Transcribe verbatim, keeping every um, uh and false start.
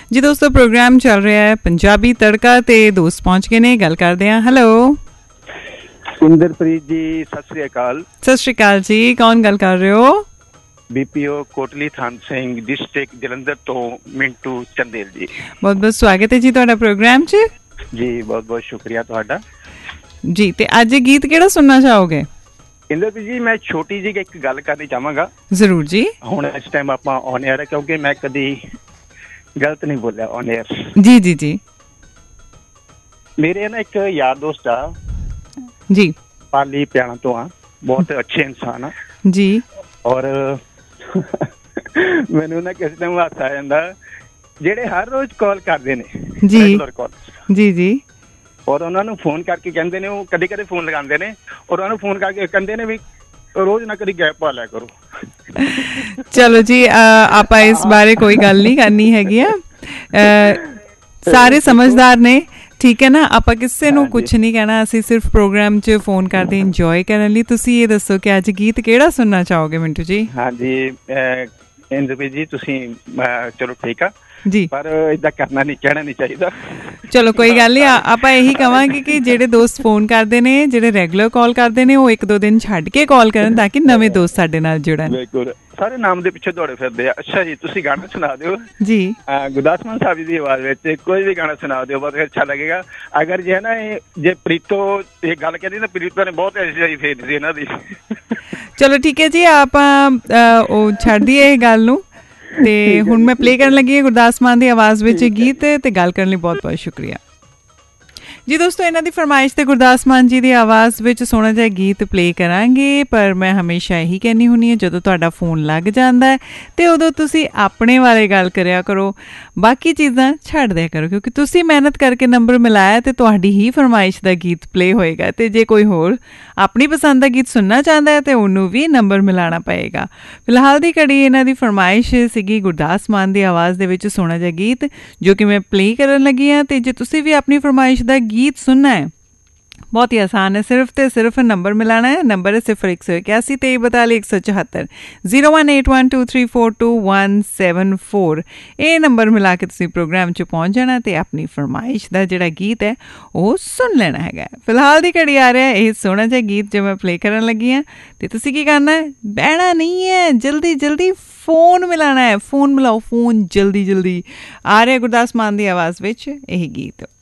जी दोस्तों, प्रोग्राम चल रहा है पंजाबी तड़का ते दोस्त पहुंच गए ने, गल करते हैं। हेलो इंद्रप्रीत जी, सत श्री अकाल। सत श्री अकाल जी, कौन गल कर रहे हो? बीपीओ कोटली थान सिंह, डिस्ट्रिक्ट जलंधर तो मिंटू चंदेल जी। बहुत बहुत स्वागत है जी तुहाडा प्रोग्राम च। जी बहुत बहुत शुक्रिया तुहाडा जी। ते अज गीत केड़ा सुनना चाहोगे? इंद्रप्रीत जी, मैं छोटी जी एक गल करनी चाहांगा। जरूर जी। हुण इस टाइम आपां ऑन एयर है, क्योंकि मैं कदी गलत नहीं बोलिया ऑन एयर। जी जी जी। मेरे ना एक यार दोस्त आ जी, पाली प्याणा तो आ, बहुत अच्छे इंसान आ जी। और मैनू ना किस टाइम हाथ आ जाता, जेडे हर रोज कॉल करते ने जी रेगुलर कॉल जी जी, और उन्होंने फोन करके कहते ने, वो कदी कदी फोन लगाते ने और उन्होंने फोन करके कहते ने भी रोज ना कदी गैप पा लिया करो। चलो जी, आप इस बारे कोई गल नहीं करनी हैगी आ, सारे समझदार ने, ठीक है ना। ਆਪਾਂ ਕਿਸੇ ਨੂੰ ਕੁਝ ਨਹੀਂ ਕਹਿਣਾ, ਅਸੀਂ ਸਿਰਫ ਪ੍ਰੋਗਰਾਮ 'ਚ ਫੋਨ ਕਰਦੇ ਇੰਜੋਏ ਕਰਨ ਲਈ। ਤੁਸੀਂ ਇਹ ਦੱਸੋ ਕਿ ਅੱਜ ਗੀਤ ਕਿਹੜਾ ਸੁਣਨਾ ਚਾਹੋਗੇ ਮਿੰਟੂ ਜੀ? ਹਾਂਜੀ ਇੰਦਰਪ੍ਰੀਤ ਜੀ, ਤੁਸੀਂ ਚਲੋ ਠੀਕ ਆ ਜੀ, ਪਰ ਇਦਾਂ ਕਰਨਾ ਨਹੀਂ, ਕਹਿਣਾ ਨਹੀਂ ਚਾਹੀਦਾ। ਚਲੋ ਕੋਈ ਗੱਲ ਨਹੀਂ, ਆਪਾਂ ਇਹੀ ਕਵਾਂਗੇ ਕਿ ਜਿਹੜੇ ਦੋਸਤ ਫੋਨ ਕਰਦੇ ਨੇ, ਜਿਹੜੇ ਰੈਗੂਲਰ ਕਾਲ ਕਰਦੇ ਨੇ, ਉਹ ਇੱਕ ਦੋ ਦਿਨ ਛੱਡ ਕੇ ਕਾਲ ਕਰਨ ਤਾਂ ਕਿ ਨਵੇਂ ਦੋਸਤ ਸਾਡੇ ਨਾਲ ਜੁੜਨ। ਬਿਲਕੁਲ, ਸਾਰੇ ਨਾਮ ਦੇ ਪਿੱਛੇ ਦੌੜੇ ਫਿਰਦੇ ਆ। ਅੱਛਾ ਜੀ, ਤੁਸੀਂ ਗਾਣਾ ਸੁਣਾ ਦਿਓ ਜੀ, ਗੁਰਦਾਸ ਮਾਨ ਸਾਹਿਬ ਦੀ ਆਵਾਜ਼ ਵਿੱਚ ਕੋਈ ਵੀ ਗਾਣਾ ਸੁਣਾ ਦਿਓ, ਬਹੁਤ ਅੱਛਾ ਲੱਗੇਗਾ। ਅਗਰ ਜੇ ਨਾ ਇਹ ਜੇ ਪ੍ਰੀਤੋ ਇਹ ਗੱਲ ਕਹਿੰਦੀ ਨਾ, ਪ੍ਰੀਤੋ ਨੇ ਬਹੁਤ ਐਸੀ ਫੇਰ ਸੀ ਇਹਨਾਂ ਦੀ। ਚਲੋ ਠੀਕ ਹੈ ਜੀ, ਆਪਾਂ ਉਹ ਛੱਡ ਦਈਏ ਇਹ ਗੱਲ ਨੂੰ ਤੇ ਹੁਣ ਮੈਂ ਪਲੇ ਕਰਨ ਲੱਗੀ ਹਾਂ ਗੁਰਦਾਸ ਮਾਨ ਦੀ ਆਵਾਜ਼ ਵਿੱਚ ਗੀਤ, ਤੇ ਗੱਲ ਕਰਨ ਲਈ ਬਹੁਤ ਬਹੁਤ ਸ਼ੁਕਰੀਆ ਜੀ। ਦੋਸਤੋ, ਇਹਨਾਂ ਦੀ ਫਰਮਾਇਸ਼ ਤੇ ਗੁਰਦਾਸ ਮਾਨ ਜੀ ਦੀ ਆਵਾਜ਼ ਵਿੱਚ ਸੋਹਣਾ ਜਿਹਾ ਗੀਤ ਪਲੇ ਕਰਾਂਗੇ, ਪਰ ਮੈਂ ਹਮੇਸ਼ਾ ਇਹੀ ਕਹਿੰਦੀ ਹੁੰਦੀ ਹਾਂ, ਜਦੋਂ ਤੁਹਾਡਾ ਫੋਨ ਲੱਗ ਜਾਂਦਾ ਹੈ ਤੇ ਉਦੋਂ ਤੁਸੀਂ ਆਪਣੇ ਬਾਰੇ ਗੱਲ ਕਰਿਆ ਕਰੋ, ਬਾਕੀ ਚੀਜ਼ਾਂ ਛੱਡ ਦਿਆ ਕਰੋ, ਕਿਉਂਕਿ ਤੁਸੀਂ ਮਿਹਨਤ ਕਰਕੇ ਨੰਬਰ ਮਿਲਾਇਆ ਤੇ ਤੁਹਾਡੀ ਹੀ ਫਰਮਾਇਸ਼ ਦਾ ਗੀਤ ਪਲੇ ਹੋਏਗਾ। ਤੇ ਜੇ ਕੋਈ ਹੋਰ ਆਪਣੀ ਪਸੰਦ ਦਾ ਗੀਤ ਸੁਣਨਾ ਚਾਹੁੰਦਾ ਹੈ ਤੇ ਉਹਨੂੰ ਵੀ ਨੰਬਰ ਮਿਲਾਉਣਾ ਪਏਗਾ। ਫਿਲਹਾਲ ਦੀ ਘੜੀ ਇਹਨਾਂ ਦੀ ਫਰਮਾਇਸ਼ ਸੀਗੀ ਗੁਰਦਾਸ ਮਾਨ ਦੀ ਆਵਾਜ਼ ਦੇ ਵਿੱਚ ਸੋਹਣਾ ਜਿਹਾ ਗੀਤ, ਜੋ ਕਿ ਮੈਂ ਪਲੇ ਕਰਨ ਲੱਗੀ ਹਾਂ। ਤੇ ਜੇ ਤੁਸੀਂ ਵੀ ਆਪਣੀ ਫਰਮਾਇਸ਼ ਦਾ गीत सुनना है, बहुत ही आसान है, सिर्फ तो सिर्फ नंबर मिलाना है। नंबर है सिफर एक सौ इक्यासी तेई बताली एक सौ चौहत्तर zero one eight one two three four to one seven four. ये नंबर मिला के तुसीं प्रोग्राम च पहुँच जाना ते अपनी फरमाइश का जिहड़ा गीत है वो सुन लेना है। फिलहाल की घड़ी आ रहा है ये सोहना जिहा गीत जो मैं प्ले करन लगी हाँ। तो तुसीं की करना है, बहना नहीं है, जल्दी जल्दी फोन मिलाना है, फोन मिलाओ, फोन जल्दी जल्दी। आ रहा है गुरदास मान की आवाज़ विच यही गीत।